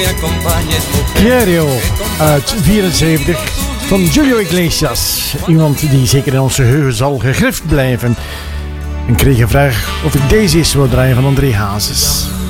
Quiero uit 74 van Julio Iglesias. Iemand die zeker in ons geheugen zal gegrift blijven. En kreeg een vraag of ik deze eens wil draaien van André Hazes.